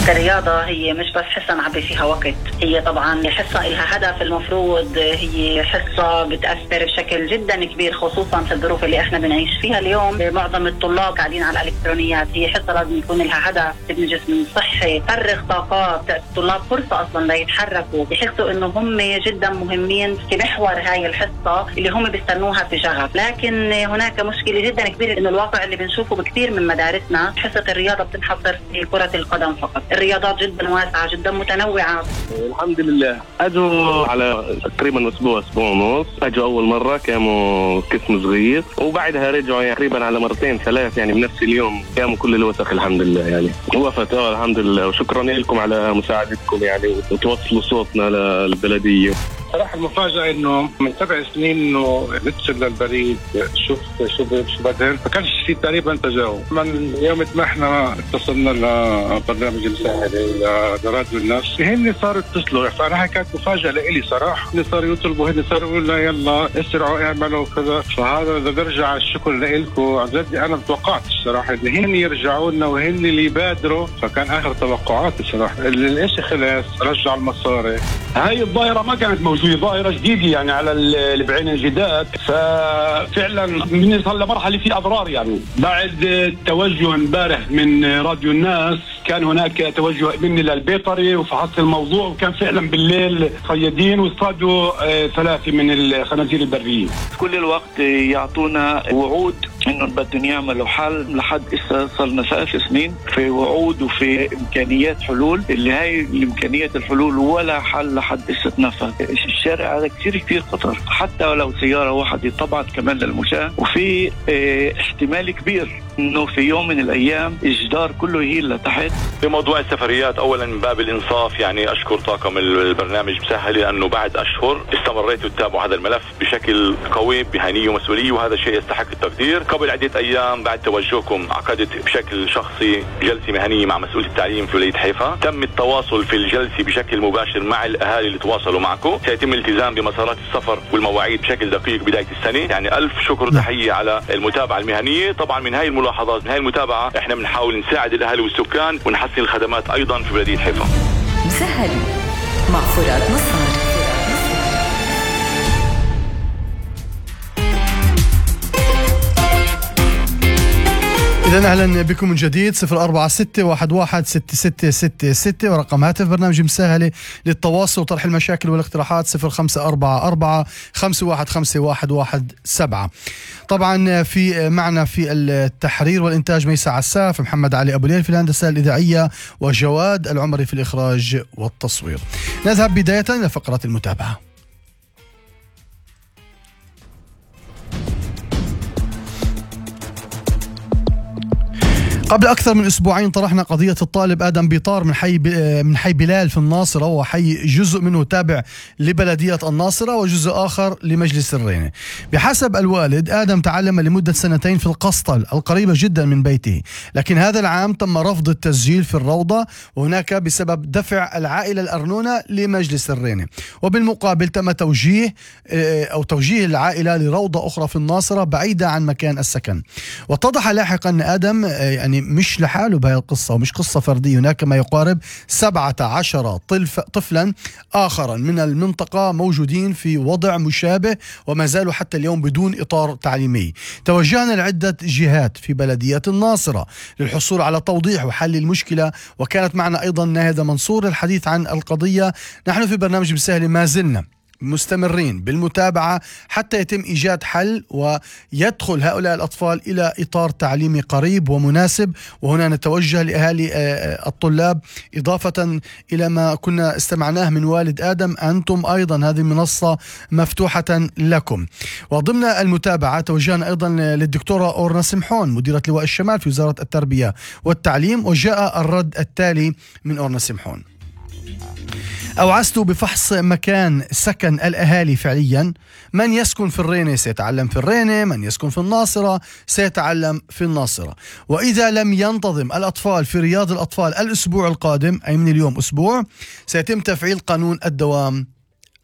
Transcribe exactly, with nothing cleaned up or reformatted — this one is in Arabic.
الرياضة هي مش بس حصة نعبي فيها وقت، هي طبعا حصة إلها هدف. المفروض هي حصة بتأثر بشكل جدا كبير، خصوصا في الظروف اللي احنا بنعيش فيها اليوم. معظم الطلاب قاعدين على الإلكترونيات. هي حصة لازم يكون لها هدف، تبني جسم صحي، تفرغ طاقات الطلاب، فرصة أصلا ليتحركوا، يحسوا إنه هم جدا مهمين في محور هاي الحصة اللي هم بيستنوها في شغف. لكن هناك مشكلة جدا كبيرة إنه الواقع اللي بنشوفه بكثير من مدارسنا حصة الرياضة بتنحصر في كرة القدم فقط. الرياضات جدا واسعة جدا متنوعة. الحمد لله. أجوا على تقريبا أسبوع أسبوع ونص. أجوا أول مرة كانوا قسم صغير، وبعدها رجعوا يعني تقريبا على مرتين ثلاث يعني بنفس اليوم، قاموا كل الوثق الحمد لله. يعني وقفت الحمد لله، وشكرا لكم على مساعدتكم يعني وتوصلوا صوتنا للبلدية. صراحة المفاجأة إنه من سبع سنين إنه نتصل للبريد شوف شو شو بدهن، فكانش شيء تقريبا تجاوب. من يوم ما إحنا اتصلنا لبرنامج المساهلة لراديو الناس، هن صاروا يتصلوا، فأنا هاي كانت مفاجأة لإلي صراحة. هن صاروا يطلبوا، هن صاروا يقولوا يلا اسرعوا اعملوا كذا. فهذا إذا برجع الشكر لإلكم عن جد. أنا متوقعت الصراحة إن هن يرجعوا لنا وهن اللي يبادروا، فكان آخر توقعاتي الصراحة. الإشي خلص، رجع المصاري. هاي الظاهرة ما كانت موجودة، ظاهرة جديدة يعني على البعين الجداد. ففعلا بنوصل لمرحلة في أضرار. يعني بعد التوجه امبارح من راديو الناس كان هناك توجه مني للبيطري وفحصت الموضوع، وكان فعلا بالليل صيادين واصطادوا ثلاثة من الخنازير البرية. كل الوقت يعطونا وعود انه بدهم يعملوا حل. لحد اسا صرنا ثلاث سنين في وعود وفي امكانيات حلول، اللي هاي الامكانيات الحلول ولا حل لحد اسا تنفذ. الشارع هذا كثير كثير خطر، حتى ولو سيارة واحدة طبعا كمان للمشاة. وفي اه احتمال كبير انه في يوم من الايام الجدار كله يهيل لتحت. في موضوع السفريات، اولا من باب الانصاف يعني اشكر طاقم البرنامج مسهلة لانه بعد اشهر استمريتوا تتابعوا هذا الملف بشكل قوي بهنية ومسؤولية، وهذا شيء يستحق التقدير. قبل عدة ايام بعد توجهكم عقدت بشكل شخصي جلسة مهنية مع مسؤول التعليم في ولاية حيفا. تم التواصل في الجلسة بشكل مباشر مع الاهالي اللي تواصلوا معكم. سيتم الالتزام بمسارات السفر والمواعيد بشكل دقيق بداية السنة. يعني الف شكر وتحية على المتابعة المهنية. طبعا من هاي الملاحظات، من هاي المتابعة، احنا بنحاول نساعد الاهالي والسكان ونحسن الخدمات ايضا في بلدية حيفا. مسهل مع فرات نصار. إذن أهلا بكم من جديد. صفر أربعة ستة واحد واحد ستة ستة ستة ستة ورقم هاتف برنامج مساهلة للتواصل وطرح المشاكل والاقتراحات صفر خمسة أربعة أربعة خمسة واحد خمسة واحد واحد سبعة. طبعا في معنا في التحرير والإنتاج ميسا عساف، محمد علي أبو ليل في الهندسة الإذاعية، وجواد العمري في الإخراج والتصوير. نذهب بداية إلى فقرة المتابعة. قبل أكثر من أسبوعين طرحنا قضية الطالب آدم بيطار من حي من حي بلال في الناصرة، وحي جزء منه تابع لبلدية الناصرة وجزء آخر لمجلس الرينة. بحسب الوالد آدم تعلم لمدة سنتين في القسطل القريبة جدا من بيته، لكن هذا العام تم رفض التسجيل في الروضة، وهناك بسبب دفع العائلة الأرنونة لمجلس الرينة، وبالمقابل تم توجيه أو توجيه العائلة لروضة أخرى في الناصرة بعيدة عن مكان السكن. واتضح لاحقا أن آدم يعني مش لحاله بهذه القصة ومش قصة فردية، هناك ما يقارب سبعة عشر طفلا آخرا من المنطقة موجودين في وضع مشابه وما زالوا حتى اليوم بدون إطار تعليمي. توجهنا لعدة جهات في بلدية الناصرة للحصول على توضيح وحل المشكلة، وكانت معنا أيضا ناهدة منصور للحديث عن القضية. نحن في برنامج مساهلة ما زلنا مستمرين بالمتابعة حتى يتم إيجاد حل ويدخل هؤلاء الأطفال إلى إطار تعليمي قريب ومناسب. وهنا نتوجه لأهالي الطلاب إضافة إلى ما كنا استمعناه من والد آدم، أنتم أيضا هذه المنصة مفتوحة لكم. وضمن المتابعة توجهنا أيضا للدكتورة أورنا سمحون مديرة لواء الشمال في وزارة التربية والتعليم، وجاء الرد التالي من أورنا سمحون: أوعزت بفحص مكان سكن الأهالي فعليا. من يسكن في الرينة سيتعلم في الرينة، من يسكن في الناصرة سيتعلم في الناصرة. وإذا لم ينتظم الأطفال في رياض الأطفال الأسبوع القادم، أي من اليوم أسبوع، سيتم تفعيل قانون الدوام